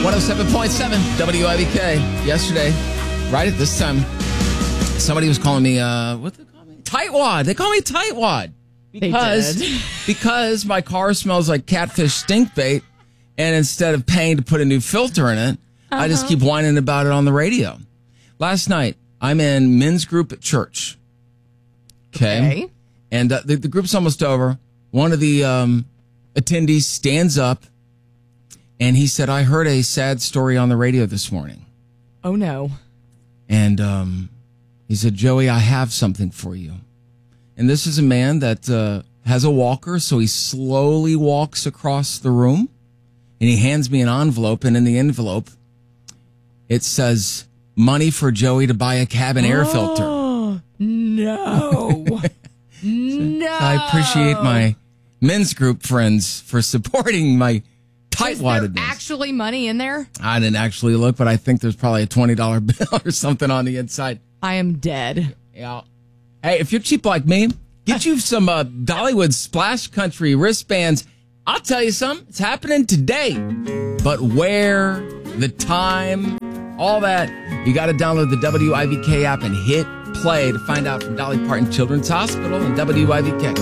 107.7 WIBK. Yesterday, right at this time, somebody was calling me, what did they call me? Tightwad. They call me Tightwad. Because my car smells like catfish stink bait, and instead of paying to put a new filter in it, I just keep whining about it on the radio. Last night, I'm in men's group at church. Okay. And the group's almost over. One of the attendees stands up, and he said, I heard a sad story on the radio this morning. Oh, no. And he said, Joey, I have something for you. And this is a man that has a walker, so he slowly walks across the room, and he hands me an envelope, and in the envelope, it says, money for Joey to buy a cabin air filter. No. No. So I appreciate my men's group friends for supporting my tightwaddedness. Is there actually money in there? I didn't actually look, but I think there's probably a $20 bill or something on the inside. I am dead. Yeah. Hey, if you're cheap like me, get you some Dollywood Splash Country wristbands. I'll tell you something. It's happening today. But where, the time, all that, you got to download the WIBK app and hit play to find out from Dolly Parton Children's Hospital and WIBK.